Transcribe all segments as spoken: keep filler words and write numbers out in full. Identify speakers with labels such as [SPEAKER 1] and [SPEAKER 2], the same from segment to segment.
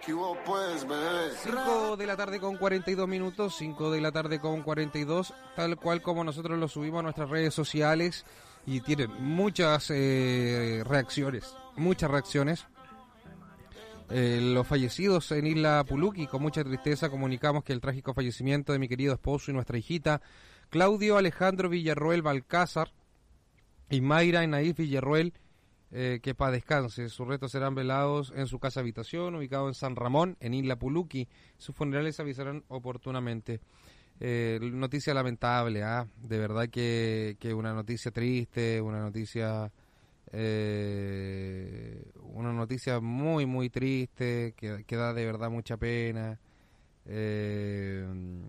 [SPEAKER 1] cinco de la tarde con cuarenta y dos minutos, cinco de la tarde con cuarenta y dos, tal cual como nosotros lo subimos a nuestras redes sociales y tienen muchas eh, reacciones, muchas reacciones. Eh, los fallecidos en Isla Puluqui, con mucha tristeza comunicamos que el trágico fallecimiento de mi querido esposo y nuestra hijita Claudio Alejandro Villarroel Balcázar y Mayra Enaís Villarroel, eh, que para descanse. Sus restos serán velados en su casa habitación, ubicado en San Ramón, en Isla Puluqui. Sus funerales se avisarán oportunamente. Eh, noticia lamentable, ¿ah? De verdad que, que una noticia triste, una noticia... Eh, una noticia muy muy triste que, que da de verdad mucha pena, eh,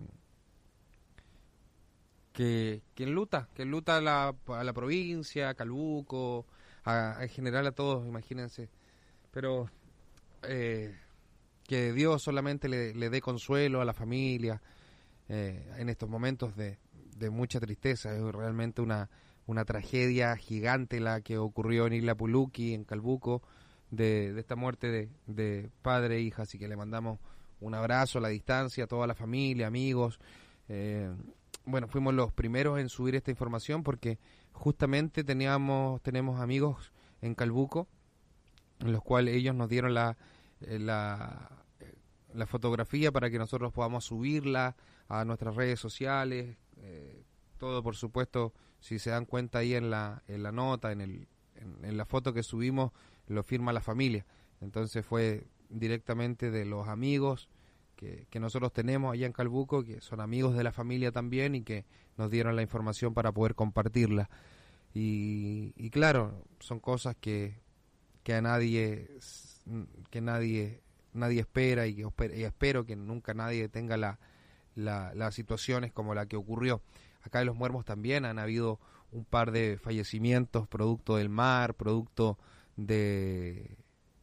[SPEAKER 1] que, que enluta que enluta a la, a la provincia, a Calbuco, a, en general a todos, imagínense, pero eh, que Dios solamente le, le dé consuelo a la familia eh, en estos momentos de, de mucha tristeza. Es realmente una una tragedia gigante la que ocurrió en Isla Puluqui, en Calbuco, de, de esta muerte de, de padre e hija. Así que le mandamos un abrazo a la distancia a toda la familia, amigos. Eh, bueno, fuimos los primeros en subir esta información porque justamente teníamos tenemos amigos en Calbuco, en los cuales ellos nos dieron la, la, la fotografía para que nosotros podamos subirla a nuestras redes sociales. Eh, todo, por supuesto, si se dan cuenta ahí en la en la nota, en el en, en la foto que subimos, lo firma la familia. Entonces fue directamente de los amigos que, que nosotros tenemos allá en Calbuco, que son amigos de la familia también y que nos dieron la información para poder compartirla. Y, y claro, son cosas que, que a nadie que nadie nadie espera y que y espero que nunca nadie tenga la, la las situaciones como la que ocurrió. Acá en Los Muermos también han habido un par de fallecimientos producto del mar, producto de,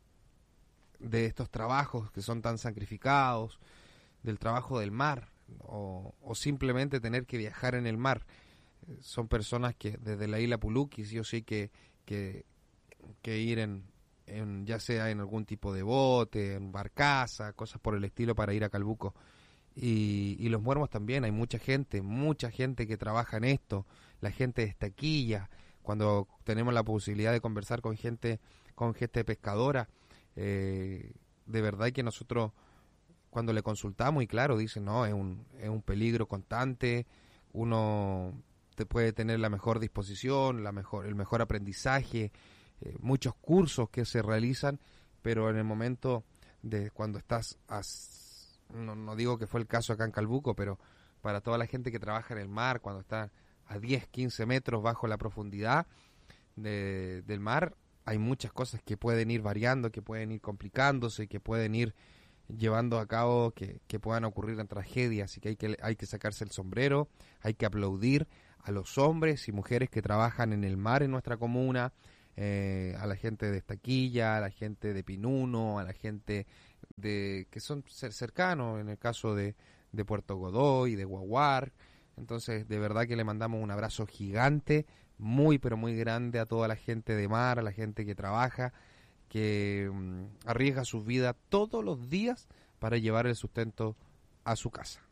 [SPEAKER 1] de estos trabajos que son tan sacrificados, del trabajo del mar, o, o simplemente tener que viajar en el mar. Eh, son personas que desde la isla Puluqui, sí o sí que, que, que ir en, en, ya sea en algún tipo de bote, en barcaza, cosas por el estilo para ir a Calbuco. Y, y Los Muermos también, hay mucha gente, mucha gente que trabaja en esto, la gente de Estaquilla, cuando tenemos la posibilidad de conversar con gente, con gente pescadora, eh, de verdad que nosotros cuando le consultamos, y claro, dicen, no, es un, es un peligro constante, uno te puede tener la mejor disposición, la mejor, el mejor aprendizaje, eh, muchos cursos que se realizan, pero en el momento de cuando estás a No, no digo que fue el caso acá en Calbuco, pero para toda la gente que trabaja en el mar, cuando está a diez, quince metros bajo la profundidad de, del mar, hay muchas cosas que pueden ir variando, que pueden ir complicándose, que pueden ir llevando a cabo, que, que puedan ocurrir en tragedias. Así que hay que hay que sacarse el sombrero, hay que aplaudir a los hombres y mujeres que trabajan en el mar en nuestra comuna, Eh, a la gente de Estaquilla, a la gente de Pinuno, a la gente de que son cercanos, en el caso de, de Puerto Godoy, de Guaguar. Entonces, de verdad que le mandamos un abrazo gigante, muy pero muy grande a toda la gente de mar, a la gente que trabaja, que um, arriesga sus vidas todos los días para llevar el sustento a su casa.